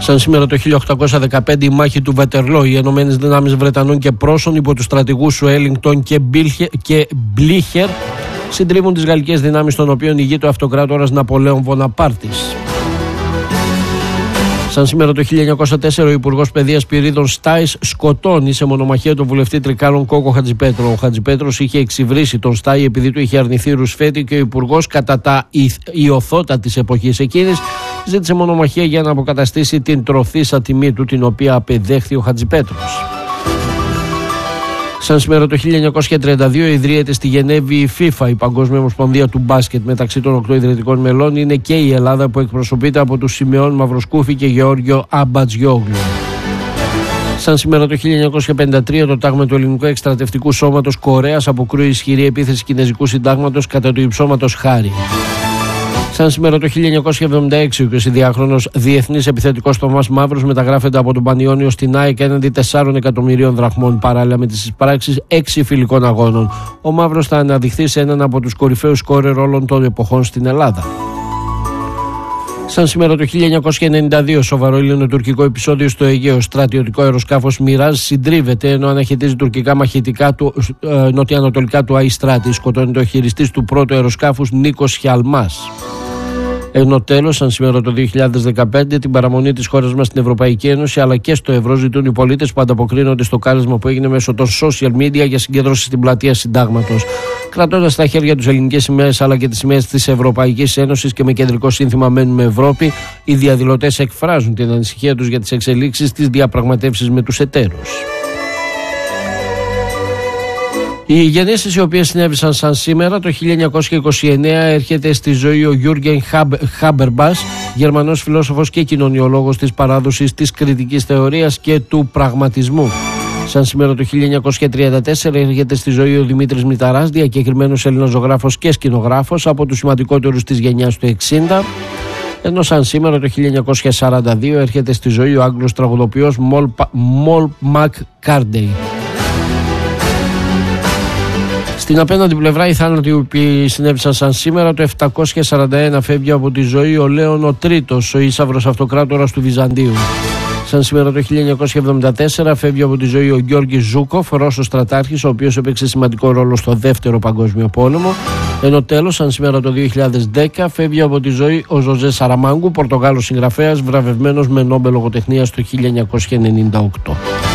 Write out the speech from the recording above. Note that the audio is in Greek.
Σαν σήμερα το 1815 η μάχη του Βατερλό, οι ενωμένες δυνάμεις Βρετανών και Πρώσων υπό τους στρατηγούς Ουέλινγκτον και Μπλίχερ συντρίβουν τις γαλλικές δυνάμεις, των οποίων ηγείται ο αυτοκράτορας Ναπολέων Βοναπάρτης. Σαν σήμερα το 1904 ο Υπουργός Παιδείας Πυρίδων Στάις σκοτώνει σε μονομαχία τον βουλευτή Τρικάλων Κόκο Χατζηπέτρο. Ο Χατζηπέτρος είχε εξυβρίσει τον Στάι επειδή του είχε αρνηθεί ρουσφέτη και ο Υπουργός, κατά τα ιωθώτα της εποχής εκείνης, ζήτησε μονομαχία για να αποκαταστήσει την τροθήσα τιμή του, την οποία απεδέχθη ο Χατζηπέτρος. Σαν σήμερα το 1932 ιδρύεται στη Γενέβη η FIFA, η Παγκόσμια Ομοσπονδία του Μπάσκετ. Μεταξύ των 8 ιδρυτικών μελών είναι και η Ελλάδα, που εκπροσωπείται από τους Σιμεών Μαυροσκούφη και Γεώργιο Αμπατζιόγλου. Σαν σήμερα το 1953 το τάγμα του Ελληνικού Εκστρατευτικού Σώματος Κορέας αποκρούει ισχυρή επίθεση Κινέζικου Συντάγματος κατά του υψώματος Χάρη. Σαν σήμερα το 1976 ο 22χρονος διεθνής επιθετικός Θωμάς Μαύρος μεταγράφεται από τον Πανιόνιο στην ΑΕΚ έναντι 4 εκατομμυρίων δραχμών, παράλληλα με τις εισπράξεις 6 φιλικών αγώνων. Ο Μαύρος θα αναδειχθεί σε έναν από τους κορυφαίους σκόρερ όλων των εποχών στην Ελλάδα. Σαν σήμερα το 1992 σοβαρό ελληνοτουρκικό επεισόδιο στο Αιγαίο. Στρατιωτικό αεροσκάφος Μιράζ συντρίβεται ενώ αναχαιτίζει τουρκικά μαχητικά του νοτιοανατολικά του Αϊστράτη. Σκοτώνεται ο χειριστής του πρώτου αεροσκάφους Νίκος Χιαλμάς. Ενώ τέλος, σαν σήμερα το 2015, την παραμονή της χώρας μας στην Ευρωπαϊκή Ένωση αλλά και στο ευρώ ζητούν οι πολίτες που ανταποκρίνονται στο κάλεσμα που έγινε μέσω των social media για συγκέντρωση στην πλατεία Συντάγματος. Κρατώντας στα χέρια τους ελληνικές σημαίες αλλά και τις σημαίες της Ευρωπαϊκής Ένωσης και με κεντρικό σύνθημα «Μένουμε Ευρώπη», οι διαδηλωτές εκφράζουν την ανησυχία τους για τις εξελίξεις της διαπραγματεύσεις με τους εταίρους. Οι γεννήσεις οι οποίες συνέβησαν σαν σήμερα το 1929 έρχεται στη ζωή ο Γιούργεν Χάμπερμπας, Γερμανός φιλόσοφος και κοινωνιολόγος της παράδοσης της κριτικής θεωρίας και του πραγματισμού. Σαν σήμερα το 1934 έρχεται στη ζωή ο Δημήτρης Μηταράς, διακεκριμένος Έλληνας ζωγράφος και σκηνογράφος, από τους σημαντικότερους της γενιάς του 60. Ενώ σαν σήμερα το 1942 έρχεται στη ζωή ο Άγγλος τραγουδοποιός Μολ Μακκάρντεϊ. Στην απέναντι πλευρά οι θάνατοι που συνέβησαν σαν σήμερα το 741 φεύγει από τη ζωή ο Λέων ο Τρίτος, ο ίσαυρος αυτοκράτορας του Βυζαντίου. Σαν σήμερα το 1974 φεύγει από τη ζωή ο Γιώργης Ζούκοφ, Ρώσος στρατάρχης, ο οποίος έπαιξε σημαντικό ρόλο στο Δεύτερο Παγκόσμιο Πόλεμο. Ενώ τέλος, σαν σήμερα το 2010 φεύγει από τη ζωή ο Ζωζέ Σαραμάγκου, Πορτογάλος συγγραφέας, βραβευμένος με Νόμπελ λογοτεχνίας το 1998.